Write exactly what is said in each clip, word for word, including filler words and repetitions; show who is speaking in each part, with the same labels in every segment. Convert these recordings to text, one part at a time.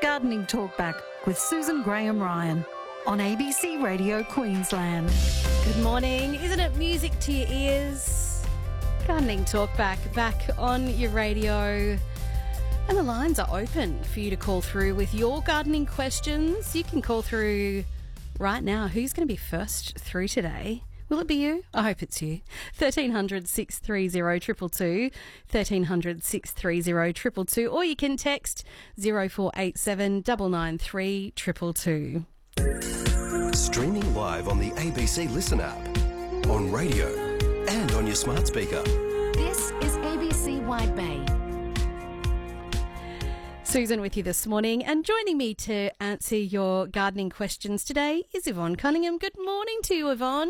Speaker 1: Gardening Talkback with Susan Graham-Ryan on A B C Radio Queensland.
Speaker 2: Good morning. Isn't it music to your ears? Gardening Talkback back on your radio. And the lines are open for you to call through with your gardening questions. You can call through right now. Who's going to be first through today? Will it be you? I hope it's you. thirteen hundred, six three zero, two two two, thirteen hundred, six three zero, two two two, or you can text zero four eight seven, nine nine three, two two two.
Speaker 3: Streaming live on the A B C Listen app, on radio and on your smart speaker.
Speaker 4: This is A B C Wide Bay.
Speaker 2: Susan with you this morning, and joining me to answer your gardening questions today is Yvonne Cunningham. Good morning to you, Yvonne.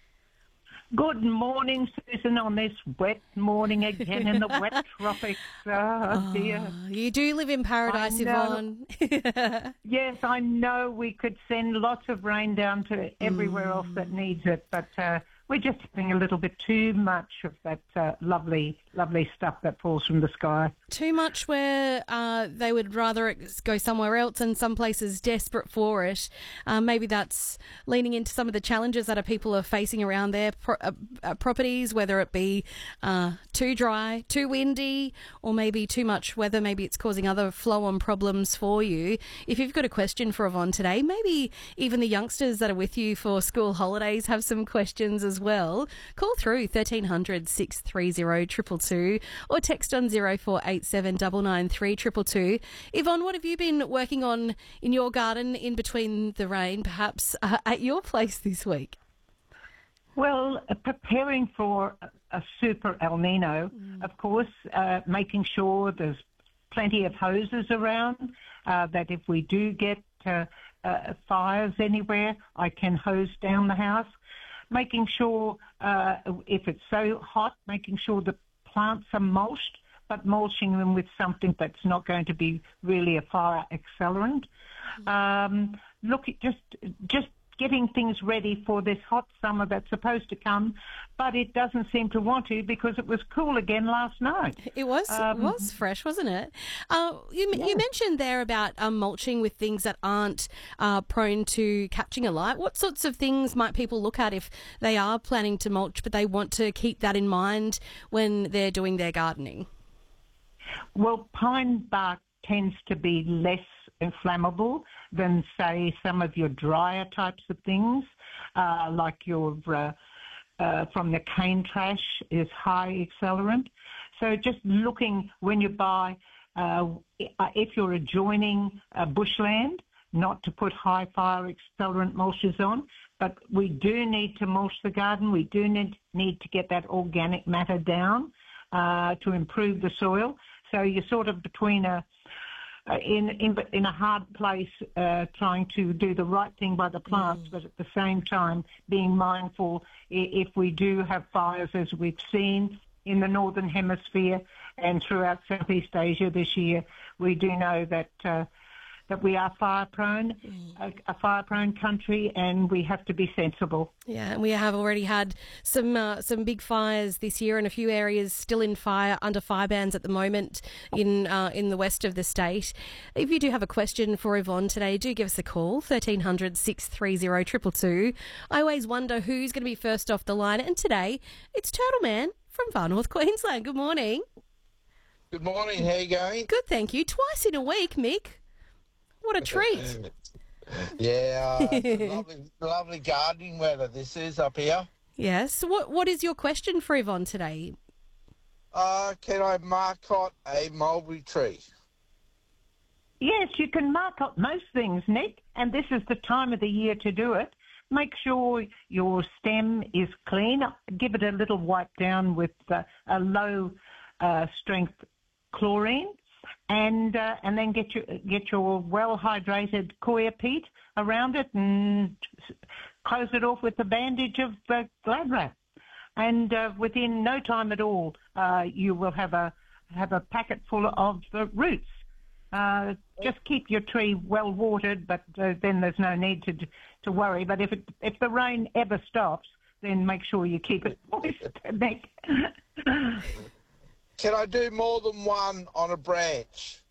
Speaker 5: Good morning, Susan, on this wet morning again in the wet tropics. Oh,
Speaker 2: Oh,
Speaker 5: dear.
Speaker 2: you do live in paradise,
Speaker 5: I know.
Speaker 2: Yvonne.
Speaker 5: Yes, I know we could send lots of rain down to everywhere else that needs it, but uh, we're just having a little bit too much of that uh, lovely, lovely stuff that falls from the sky.
Speaker 2: Too much where uh, they would rather it go somewhere else, and some places desperate for it. Uh, maybe that's leaning into some of the challenges that our people are facing around their pro- uh, uh, properties, whether it be uh, too dry, too windy, or maybe too much weather. Maybe it's causing other flow-on problems for you. If you've got a question for Yvonne today, maybe even the youngsters that are with you for school holidays have some questions as well. Call through thirteen hundred, six three zero, two two two or text on zero four eight seven, nine nine three, two two two. Yvonne, what have you been working on in your garden in between the rain, perhaps uh, at your place this week?
Speaker 5: Well, uh, preparing for a, a super El Nino,
Speaker 2: Mm.
Speaker 5: of course, uh, making sure there's plenty of hoses around, uh, that if we do get uh, uh, fires anywhere, I can hose down the house. Making sure, uh, if it's so hot, making sure the plants are mulched, but mulching them with something that's not going to be really a fire accelerant. Um, look, at just just getting things ready for this hot summer that's supposed to come, but it doesn't seem to want to because it was cool again last night.
Speaker 2: It was
Speaker 5: Um,
Speaker 2: it was fresh, wasn't it? Uh, you,
Speaker 5: Yeah.
Speaker 2: you mentioned there about um, mulching with things that aren't uh, prone to catching alight. What sorts of things might people look at if they are planning to mulch, but they want to keep that in mind when they're doing their gardening?
Speaker 5: Well, pine bark tends to be less inflammable than, say, some of your drier types of things, uh, like your uh, uh, from the cane trash is high accelerant. So just looking when you buy, uh, if you're adjoining uh, bushland, not to put high fire accelerant mulches on, but we do need to mulch the garden. We do need, need to get that organic matter down uh, to improve the soil. So you're sort of between a uh, in, in in a hard place, uh, trying to do the right thing by the plants, mm. but at the same time being mindful if we do have fires, as we've seen in the Northern Hemisphere and throughout Southeast Asia this year. We do know that uh, that we are fire-prone, mm. a, a fire-prone country, and we have to be sensible.
Speaker 2: Yeah, and we have already had some uh, some big fires this year, and a few areas still in fire, under fire bans at the moment in uh, in the west of the state. If you do have a question for Yvonne today, do give us a call, thirteen hundred, six three zero, two two two. I always wonder who's going to be first off the line, and today it's Turtle Man from Far North Queensland. Good morning.
Speaker 6: Good morning, how you going?
Speaker 2: Good, thank you. Twice in a week, Mick. What a treat.
Speaker 6: Yeah, uh, it's a lovely, lovely gardening weather this is up here.
Speaker 2: Yes. What What is your question for Yvonne today?
Speaker 6: Uh, can I marcot a mulberry tree?
Speaker 5: Yes, you can mark up most things, Nick, and this is the time of the year to do it. Make sure your stem is clean. Give it a little wipe down with uh, a low uh, strength chlorine. And uh, and then get your get your well hydrated coir peat around it and close it off with a bandage of uh, Glad Wrap. And uh, within no time at all, uh, you will have a have a packet full of uh, roots. Uh, just keep your tree well watered, but uh, then there's no need to to worry. But if it if the rain ever stops, then make sure you keep it moist, Nick.
Speaker 6: Can I do more than one on a branch?